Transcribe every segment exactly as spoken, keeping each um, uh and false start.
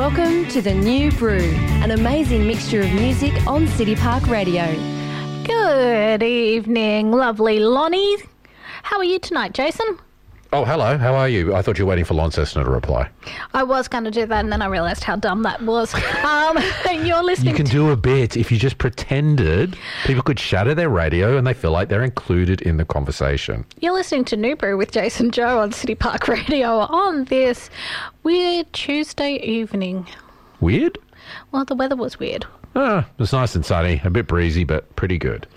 Welcome to The New Brew, an amazing mixture of music on City Park Radio. Good evening, lovely Lonnie. How are you tonight, Jason? Oh, hello. How are you? I thought you were waiting for Launceston to reply. I was going to do that, and then I realised how dumb that was. Um, you're listening You can to... do a bit. If you just pretended, people could shatter their radio and they feel like they're included in the conversation. You're listening to New Brew with Jason Joe on City Park Radio on this weird Tuesday evening. Weird? Well, the weather was weird. Ah, it was nice and sunny, a bit breezy, but pretty good.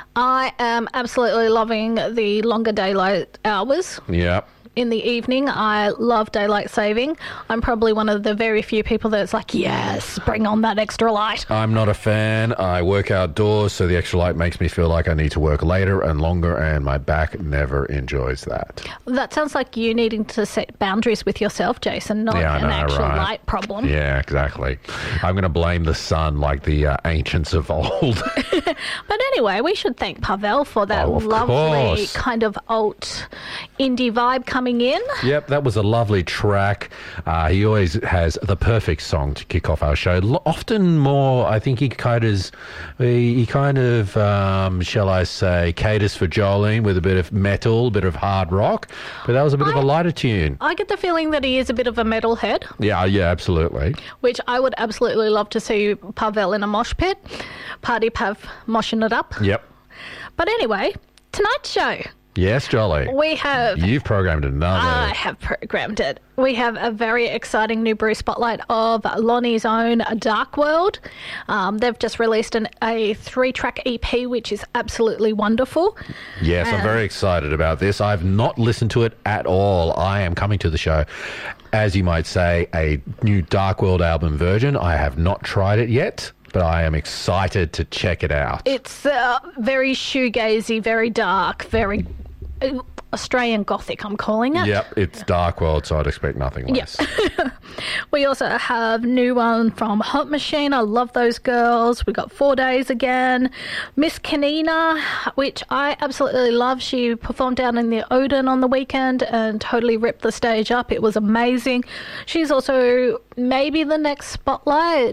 I am absolutely loving the longer daylight hours. Yeah. In the evening, I love daylight saving. I'm probably one of the very few people that's like, yes, bring on that extra light. I'm not a fan. I work outdoors, so the extra light makes me feel like I need to work later and longer, and my back never enjoys that. That sounds like you needing to set boundaries with yourself, Jason, not Yeah, I an know, actual right? light problem. Yeah, exactly. I'm going to blame the sun like the uh, ancients of old. But anyway, we should thank Pavel for that Oh, of lovely course. kind of alt indie vibe coming in. Yep, that was a lovely track. Uh, he always has the perfect song to kick off our show. L- often more, I think he kind of, he, he kind of, um, shall I say, caters for Jolene with a bit of metal, a bit of hard rock. But that was a bit I- of a lighter tune. I get the feeling that he is a bit of a metalhead, Yeah, yeah, absolutely. which I would absolutely love to see Pavel in a mosh pit. Party Pav moshing it up. Yep. But anyway, tonight's show, Yes, Jolly. we have... You've programmed another. I have programmed it. We have a very exciting new brew spotlight of Lonnie's own Dark World. Um, they've just released an, a three-track E P, which is absolutely wonderful. Yes, I'm Um, very excited about this. I've not listened to it at all. I am coming to the show, as you might say, a new Dark World album version. I have not tried it yet, but I am excited to check it out. It's uh, very shoegazy, very dark, very uh, Australian Gothic, I'm calling it. Yep, it's Dark World, so I'd expect nothing less. We also have new one from Hot Machine. I love those girls. We got Four Days again. Miss Kanina, which I absolutely love. She performed down in the Odin on the weekend and totally ripped the stage up. It was amazing. She's also maybe the next spotlight